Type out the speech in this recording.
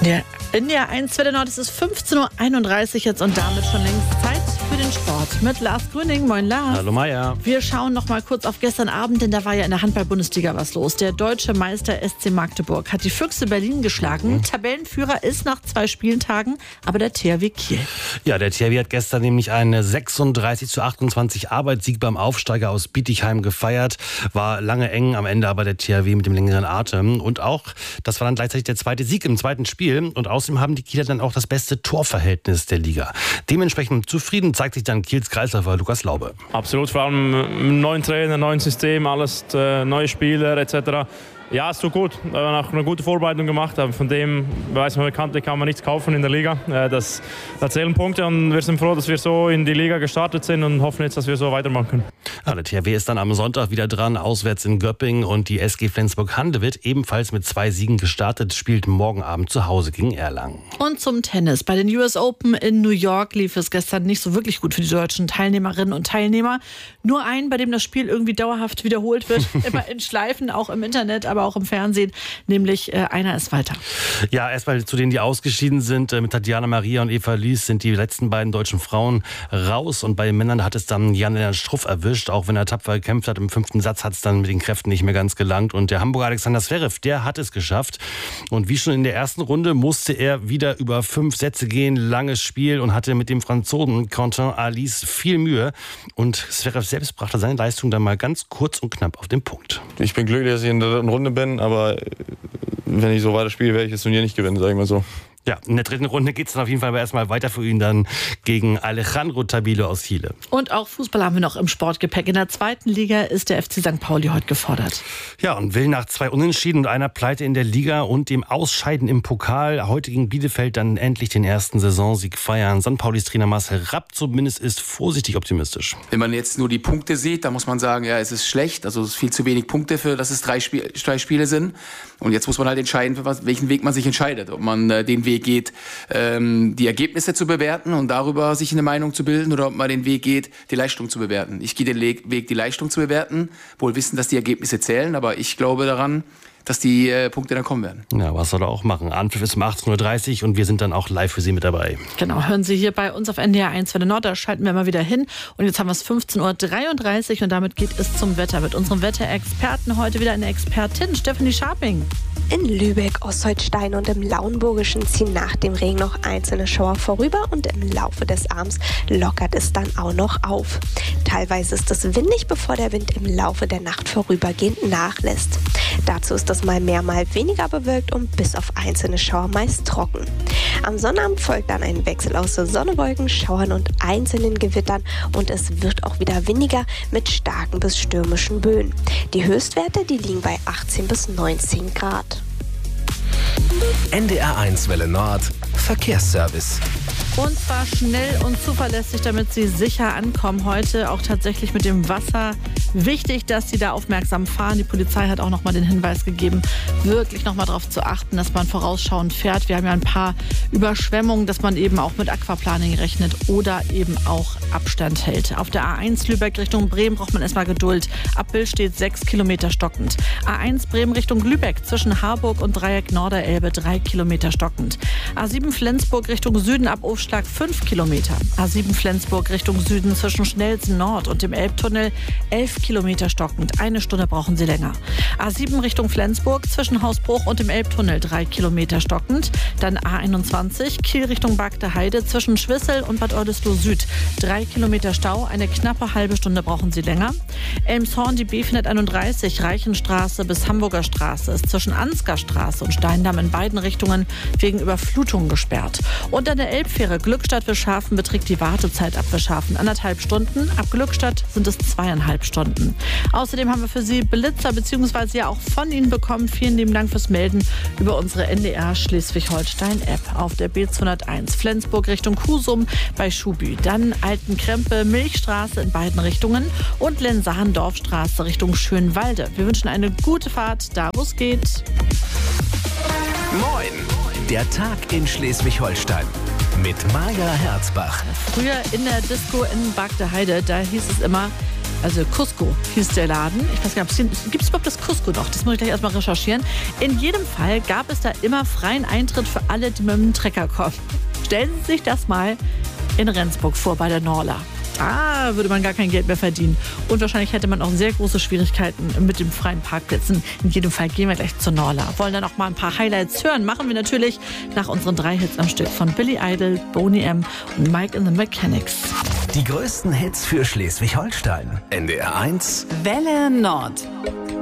Ja, in der 1 Welle Nord ist es 15.31 Uhr jetzt und damit schon längst Zeit für den Sport mit Lars Grüning. Moin Lars. Hallo Maja. Wir schauen noch mal kurz auf gestern Abend, denn da war ja in der Handball-Bundesliga was los. Der deutsche Meister SC Magdeburg hat die Füchse Berlin geschlagen. Tabellenführer ist nach 2 Spieltagen aber der THW Kiel. Ja, der THW hat gestern nämlich einen 36:28 Arbeitssieg beim Aufsteiger aus Bietigheim gefeiert. War lange eng, am Ende aber der THW mit dem längeren Atem. Und auch, das war dann gleichzeitig der zweite Sieg im zweiten Spiel. Und außerdem haben die Kieler dann auch das beste Torverhältnis der Liga. Dementsprechend zufrieden zeigt sich dann Kiels Kreisläufer Lukas Laube. Absolut, vor allem neuen Trainer, neuen System, alles neue Spieler etc. Ja, es tut gut. Wir haben auch eine gute Vorbereitung gemacht. Von dem weiß man bekanntlich, kann man nichts kaufen in der Liga. Das zählen Punkte und wir sind froh, dass wir so in die Liga gestartet sind und hoffen jetzt, dass wir so weitermachen können. Ja, der THW ist dann am Sonntag wieder dran, auswärts in Göppingen, und die SG Flensburg-Handewitt, ebenfalls mit 2 Siegen gestartet, spielt morgen Abend zu Hause gegen Erlangen. Und zum Tennis. Bei den US Open in New York lief es gestern nicht so wirklich gut für die deutschen Teilnehmerinnen und Teilnehmer. Nur einen, bei dem das Spiel irgendwie dauerhaft wiederholt wird, immer in Schleifen, auch im Internet, aber auch im Fernsehen, nämlich einer ist weiter. Ja, erstmal zu denen, die ausgeschieden sind. Mit Tatjana Maria und Eva Lys sind die letzten beiden deutschen Frauen raus, und bei den Männern hat es dann Jan-Lennart Struff erwischt. Auch wenn er tapfer gekämpft hat, im 5. Satz hat es dann mit den Kräften nicht mehr ganz gelangt, und der Hamburger Alexander Zverev, der hat es geschafft, und wie schon in der ersten Runde musste er wieder über 5 Sätze gehen, langes Spiel, und hatte mit dem Franzosen Quentin Alice viel Mühe, und Zverev selbst brachte seine Leistung dann mal ganz kurz und knapp auf den Punkt. Ich bin glücklich, dass ich in der 3. Runde bin, aber wenn ich so weiter spiele, werde ich das Turnier nicht gewinnen, sage ich mal so. Ja, in der 3. Runde geht es dann auf jeden Fall aber erstmal weiter für ihn dann gegen Alejandro Tabilo aus Chile. Und auch Fußball haben wir noch im Sportgepäck. In der 2. Liga ist der FC St. Pauli heute gefordert. Ja, und will nach 2 Unentschieden und einer Pleite in der Liga und dem Ausscheiden im Pokal heute gegen Bielefeld dann endlich den ersten Saisonsieg feiern. St. Paulis Trainer Marcel Rapp zumindest ist vorsichtig optimistisch. Wenn man jetzt nur die Punkte sieht, dann muss man sagen, ja, es ist schlecht. Also es ist viel zu wenig Punkte, für dass es 3 Spiele sind. Und jetzt muss man halt entscheiden, für welchen Weg man sich entscheidet. Ob man den Weg geht, die Ergebnisse zu bewerten und darüber sich eine Meinung zu bilden, oder ob man den Weg geht, die Leistung zu bewerten. Ich gehe den Weg, die Leistung zu bewerten, wohl wissen, dass die Ergebnisse zählen, aber ich glaube daran, dass die Punkte dann kommen werden. Ja, was soll er auch machen? Anpfiff ist um 18:30 Uhr und wir sind dann auch live für Sie mit dabei. Genau, hören Sie hier bei uns auf NDR 1 Welle Nord, da schalten wir mal wieder hin. Und jetzt haben wir es 15:33 Uhr und damit geht es zum Wetter. Mit unserem Wetterexperten heute wieder eine Expertin, Stefanie Scharping. In Lübeck, Ostholstein und im Lauenburgischen ziehen nach dem Regen noch einzelne Schauer vorüber und im Laufe des Abends lockert es dann auch noch auf. Teilweise ist es windig, bevor der Wind im Laufe der Nacht vorübergehend nachlässt. Dazu ist es mal mehr, mal weniger bewölkt und bis auf einzelne Schauer meist trocken. Am Sonnabend folgt dann ein Wechsel aus Sonne, Wolken, Schauern und einzelnen Gewittern und es wird auch wieder windiger mit starken bis stürmischen Böen. Die Höchstwerte, die liegen bei 18 bis 19 Grad. NDR 1 Welle Nord Verkehrsservice. Und zwar schnell und zuverlässig, damit Sie sicher ankommen. Heute auch tatsächlich mit dem Wasser. Wichtig, dass Sie da aufmerksam fahren. Die Polizei hat auch noch mal den Hinweis gegeben, wirklich noch mal darauf zu achten, dass man vorausschauend fährt. Wir haben ja ein paar Überschwemmungen, dass man eben auch mit Aquaplaning rechnet oder eben auch Abstand hält. Auf der A1 Lübeck Richtung Bremen braucht man erstmal Geduld. Ab Bill steht 6 Kilometer stockend. A1 Bremen Richtung Lübeck zwischen Harburg und Dreieck Norderelbe 3 Kilometer stockend. A7 Flensburg Richtung Süden ab Aufschlag 5 Kilometer. A7 Flensburg Richtung Süden zwischen Schnellsen Nord und dem Elbtunnel 11 Kilometer stockend. 1 Stunde brauchen Sie länger. A7 Richtung Flensburg zwischen Hausbruch und dem Elbtunnel 3 Kilometer stockend. Dann A21 Kiel Richtung Bagde Heide zwischen Schwissel und Bad Oldesloe Süd 3 Kilometer Stau. Eine knappe halbe Stunde brauchen Sie länger. Elmshorn die B431 Reichenstraße bis Hamburger Straße ist zwischen Ansgar Straße und Steindamm in beiden Richtungen wegen Überflutung gesperrt. Und an der Elbfähre Glückstadt-Wischhafen beträgt die Wartezeit ab Wischhafen 1,5 Stunden. Ab Glückstadt sind es 2,5 Stunden. Außerdem haben wir für Sie Blitzer bzw. ja auch von Ihnen bekommen. Vielen lieben Dank fürs Melden über unsere NDR Schleswig-Holstein-App. Auf der B201 Flensburg Richtung Husum bei Schubü. Dann Altenkrempe, Milchstraße in beiden Richtungen und Lensahn-Dorfstraße Richtung Schönwalde. Wir wünschen eine gute Fahrt, da wo es geht. Moin, der Tag in Schleswig-Holstein mit Maja Herzbach. Früher in der Disco in Bagde Heide, da hieß es immer, Also Cusco hieß der Laden. Ich weiß gar nicht, gibt es überhaupt das Cusco noch? Das muss ich gleich erstmal recherchieren. In jedem Fall gab es da immer freien Eintritt für alle, die mit dem Trecker kommen. Stellen Sie sich das mal in Rendsburg vor bei der Norla. Da würde man gar kein Geld mehr verdienen. Und wahrscheinlich hätte man auch sehr große Schwierigkeiten mit den freien Parkplätzen. In jedem Fall gehen wir gleich zur Norla. Wollen dann auch mal ein paar Highlights hören. Machen wir natürlich nach unseren 3 Hits am Stück von Billy Idol, Boney M. und Mike and the Mechanics. Die größten Hits für Schleswig-Holstein. NDR 1. Welle Nord.